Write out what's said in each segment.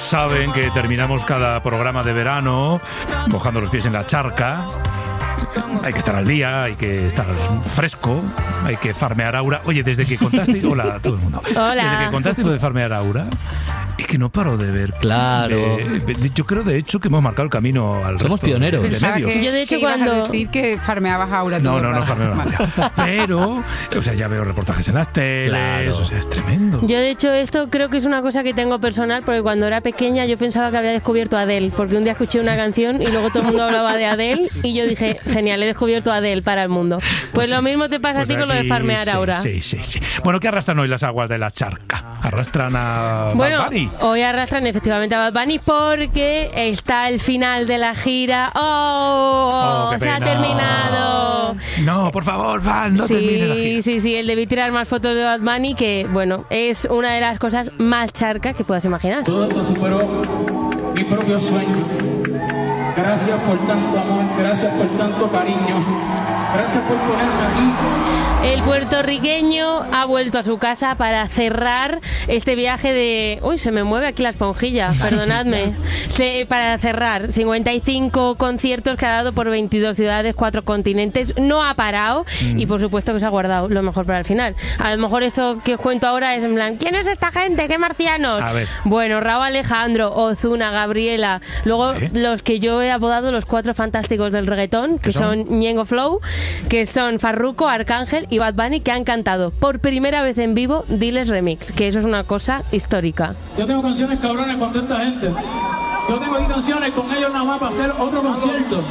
saben que terminamos cada programa de verano mojando los pies en la charca. Hay que estar al día, hay que estar fresco, hay que farmear aura. Oye, desde que contaste... Hola a todo el mundo. Hola. Desde que contaste lo de farmear aura, es que no paro de ver. Claro. Yo creo, de hecho, que hemos marcado el camino al Somos resto pioneros. de Pensaba medios. que, Yo, de hecho, que ibas cuando- a decir que farmeabas aura. No todo, farmeo Vale. aura. Pero, o sea, ya veo reportajes en las teles, Claro. o sea, es tremendo. Yo, de hecho, esto creo que es una cosa que tengo personal, porque cuando era pequeña yo pensaba que había descubierto a Adele, porque un día escuché una canción y luego todo el mundo hablaba de Adele y yo dije, genial, he descubierto a Adele para el mundo. Pues lo mismo te pasa a ti con lo de aquí, farmear sí, aura. Sí. Bueno, ¿qué arrastran hoy las aguas de la charca? ¿Arrastran a Bueno, Bad Bunny? hoy arrastran efectivamente a Bad Bunny porque está el final de la gira. ¡Oh! Qué ¡Se ha pena. terminado! No, por favor, Van, no termine la gira. Sí, el debí tirar más fotos de Bad Bunny, que, bueno, es una de las cosas más charcas que puedas imaginar. Todo esto superó mi propio sueño. Gracias por tanto amor, gracias por tanto cariño, gracias por ponerme aquí. El puertorriqueño ha vuelto a su casa para cerrar este viaje de... Uy, se me mueve aquí la esponjilla, perdonadme. Para cerrar 55 conciertos que ha dado por 22 ciudades, 4 continentes. No ha parado y por supuesto que se ha guardado lo mejor para el final. A lo mejor esto que os cuento ahora es en plan, ¿quién es esta gente? ¿Qué marcianos? A ver. Bueno, Rauw Alejandro, Ozuna, Gabriela. Luego los que yo he apodado los 4 fantásticos del reggaetón, que son Ñengo Flow, que son Farruko, Arcángel y Bad Bunny, que han cantado por primera vez en vivo Diles Remix, que eso es una cosa histórica. Yo tengo canciones cabrones con tanta gente. Yo tengo aquí canciones con ellos nada más para hacer otro concierto.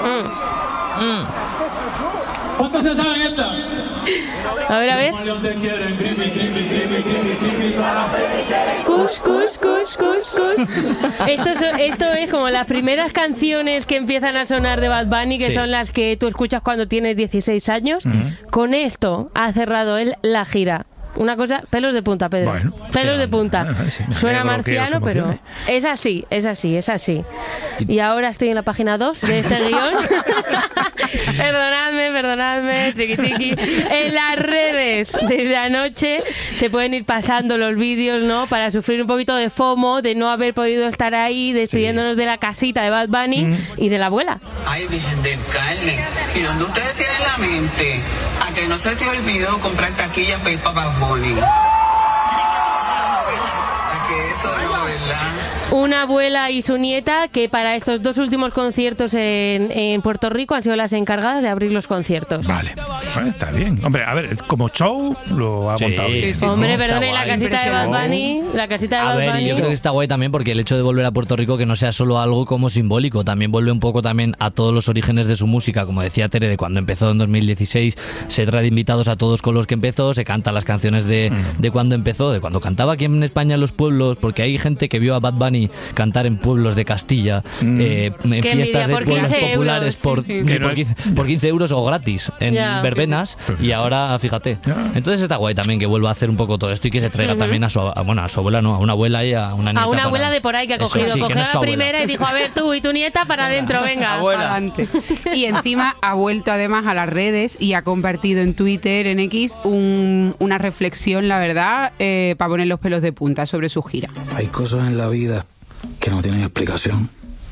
¿Cuántos se saben esta? A ver. León te quieren, creepy, creepy, creepy, creepy, creepy, para. Kush, kush, kush, kush, kush. Esto es como las primeras canciones que empiezan a sonar de Bad Bunny, que Sí. son las que tú escuchas cuando tienes 16 años. Con esto ha cerrado él la gira. Una cosa, pelos de punta, Pedro. Bueno, pelos de punta. sí, me Suena alegro que os marciano, pero emocione. es así. Y ahora estoy en la página 2 de este guión. Perdonadme, triqui, triqui. En las redes, desde anoche, se pueden ir pasando los vídeos, ¿no? Para sufrir un poquito de FOMO, de no haber podido estar ahí, despidiéndonos de la casita de Bad Bunny y de la abuela. Ay, Virgen del Carmen. ¿Y dónde ustedes tienen la mente? A que no se te olvidó comprar taquillas para ir para Bad Bunny. A que eso no, ¿verdad? Una abuela y su nieta que para estos 2 últimos conciertos en Puerto Rico han sido las encargadas de abrir los conciertos. Vale, está bien. Hombre, a ver, como show lo ha Sí, montado bien. sí, Hombre, está perdone, la guay. casita de Bad Bunny, la casita de A Bad ver, Bunny. y yo creo que está guay también porque el hecho de volver a Puerto Rico que no sea solo algo como simbólico, también vuelve un poco también a todos los orígenes de su música, como decía Tere, de cuando empezó en 2016, se trae de invitados a todos con los que empezó, se canta las canciones de cuando empezó, de cuando cantaba aquí en España en los pueblos, porque hay gente que vio a Bad Bunny cantar en pueblos de Castilla, en Qué fiestas envidia, de por pueblos 15 populares euros, sí. Que no es- por 15 euros o gratis en Ya. verbenas, y ahora fíjate. Ya. Entonces está guay también que vuelva a hacer un poco todo esto y que se traiga también a su abuela, no, a una abuela y a una nieta. A una para- abuela de por ahí que ha Eso, cogido, sí, que cogió no a es la su abuela. primera y dijo, a ver, tú y tu nieta para adentro, venga. Adelante. Y encima ha vuelto además a las redes y ha compartido en Twitter, en X, una reflexión, la verdad, para poner los pelos de punta sobre su gira. Hay cosas en la vida que no tienen explicación.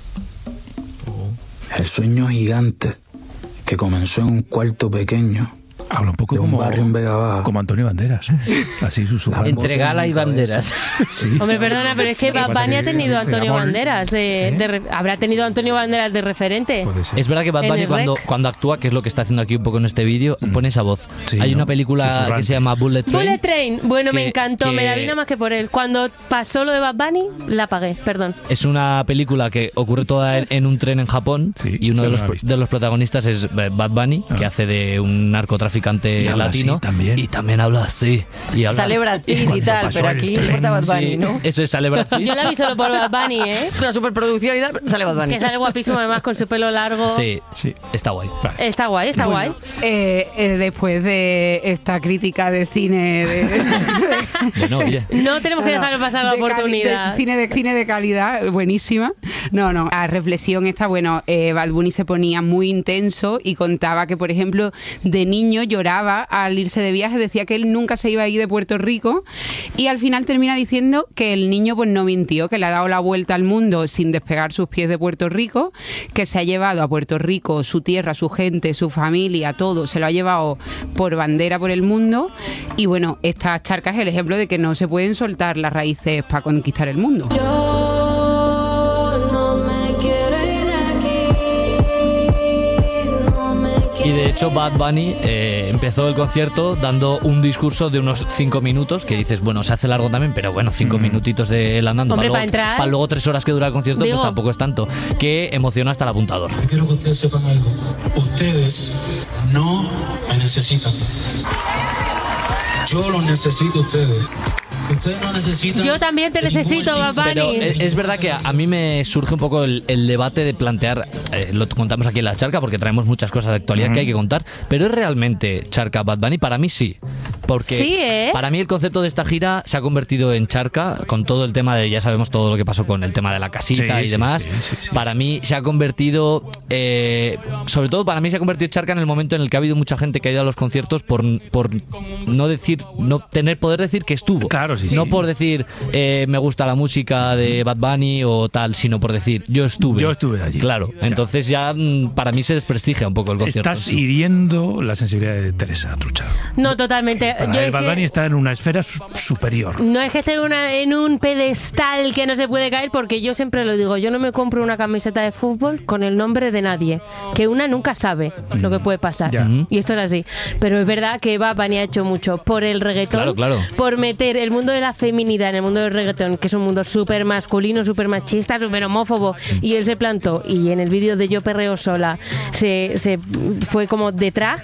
El sueño gigante que comenzó en un cuarto pequeño Habla un poco de un como, barrio en Vega Baja. como Antonio Banderas. Así susurrando. Entre gala y banderas. Sí. Hombre, perdona, pero es que Bad Bunny ha tenido a Antonio Amor. Banderas. Habrá tenido a Antonio Banderas de referente. Puede ser. Es verdad que Bad En Bunny el cuando actúa, que es lo que está haciendo aquí un poco en este vídeo, pone esa voz. Sí, Hay ¿no? una película Susurrante. que se llama Bullet Train. Bullet Train, bueno, me que- encantó, me la vi nada más que por él. Cuando pasó lo de Bad Bunny, la apagué, perdón. Es una película que ocurre toda en un tren en Japón, Sí, y uno sí, de no la he los, visto. de los protagonistas es Bad Bunny, que hace de un narcotraficante Y habla latino. así también. Y también habla así. Y habla, Sale Brad Pitt y Cuando tal, pasó pero el aquí tren, importa Bad Bunny, Sí, ¿no? eso es, sale Brad Pitt. Yo la vi solo por Bad Bunny, ¿eh? Es una superproducción y tal, pero sale Bad Bunny. Que sale guapísimo además con su pelo largo. Sí, Sí. está guay. Vale. Está guay, está guay. Después de esta crítica de cine Bueno, oye. No tenemos que dejar pasar la de oportunidad. cine de calidad, buenísima. No, a reflexión esta, bueno, Bad Bunny se ponía muy intenso y contaba que, por ejemplo, de niño lloraba al irse de viaje, decía que él nunca se iba a ir de Puerto Rico y al final termina diciendo que el niño pues no mintió, que le ha dado la vuelta al mundo sin despegar sus pies de Puerto Rico, que se ha llevado a Puerto Rico su tierra, su gente, su familia, todo, se lo ha llevado por bandera por el mundo y bueno, esta charca es el ejemplo de que no se pueden soltar las raíces para conquistar el mundo. Y de hecho Bad Bunny empezó el concierto dando un discurso de unos 5 minutos, que dices, bueno, se hace largo también, pero bueno, 5 minutitos de él andando. Hombre, para luego 3 horas que dura el concierto, pues tampoco es tanto. Que emociona hasta el apuntador. Yo quiero que ustedes sepan algo. Ustedes no me necesitan. Yo los necesito a ustedes. Ustedes no necesitan. Yo también te necesito, Bad Bunny. Pero es verdad que a mí me surge un poco el debate de plantear, lo contamos aquí en la charca porque traemos muchas cosas de actualidad que hay que contar, pero ¿es realmente charca Bad Bunny? Para mí sí. Porque sí, para mí el concepto de esta gira se ha convertido en charca con todo el tema de, ya sabemos todo lo que pasó con el tema de la casita y demás. Para mí se ha convertido, sobre todo para mí se ha convertido en charca en el momento en el que ha habido mucha gente que ha ido a los conciertos por no decir, no tener poder decir que estuvo. Claro, no por decir me gusta la música de Bad Bunny o tal, sino por decir yo estuve allí. Claro, entonces ya para mí se desprestigia un poco el concierto. Estás hiriendo la sensibilidad de Teresa Truchado. No, totalmente. El Bad Bunny está en una esfera superior. No es que esté en un pedestal que no se puede caer, porque yo siempre lo digo, yo no me compro una camiseta de fútbol con el nombre de nadie, que una nunca sabe lo que puede pasar. Y esto es así. Pero es verdad que Bad Bunny ha hecho mucho por el reggaetón, por meter el mundo de la feminidad en el mundo del reggaetón, que es un mundo súper masculino, súper machista, súper homófobo, y él se plantó, y en el vídeo de Yo Perreo Sola se fue como de drag,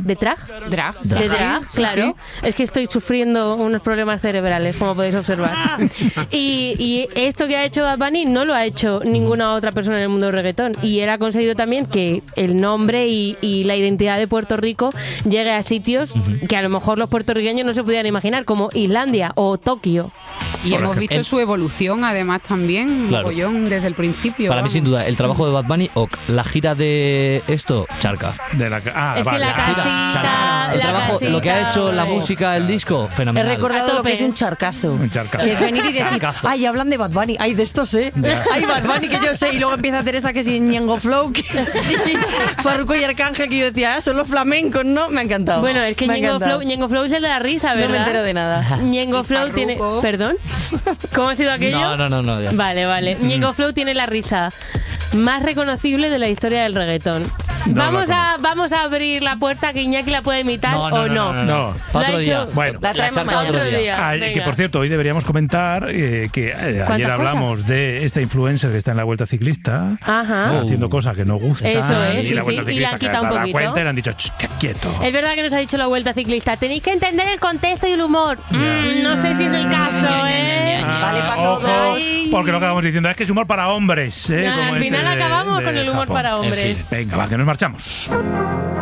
claro. Es que estoy sufriendo unos problemas cerebrales, como podéis observar. Y esto que ha hecho Bad Bunny no lo ha hecho ninguna otra persona en el mundo del reggaetón, y él ha conseguido también que el nombre y la identidad de Puerto Rico llegue a sitios que a lo mejor los puertorriqueños no se podían imaginar, como Islandia o Tokio. Y hemos visto su evolución además también, mogollón, desde el principio. Para mí, sin duda, el trabajo de Bad Bunny, la gira de esto, charca. Que la casita, el trabajo, lo que ha hecho la música, el disco, fenomenal. He recordado lo que es un charcazo. Que es venir y decir, ay, hablan de Bad Bunny, ay, de esto sé. Ay, Bad Bunny que yo sé. Y luego empieza Teresa que sí, Ñengo Flow, que sí, Farruko y Arcángel, que yo decía, son los flamencos, ¿no? Me ha encantado. Bueno, es que Ñengo Flow es el de la risa, ¿verdad? No me entero de nada. Ñengo Flow tiene... ¿Perdón? ¿Cómo ha sido aquello? No. Ya. Vale. Ñengo Flow tiene la risa más reconocible de la historia del reggaetón. Vamos a abrir la puerta, que Iñaki la puede imitar o no. No. Otro día. Bueno, la traemos otro día. Que por cierto, hoy deberíamos comentar que ayer hablamos de esta influencer que está en la Vuelta Ciclista, haciendo cosas que no gustan. Eso es, y la Vuelta Ciclista y le han quitado que un se da poquito. cuenta y le han dicho, quieto. Es verdad que nos ha dicho la Vuelta Ciclista, tenéis que entender el contexto y el humor. No sé si es el caso, Vale para ojo, todos. porque lo que acabamos diciendo es que es humor para hombres. Al final acabamos con el humor Japón. para hombres. En fin, venga, va, que nos marchamos.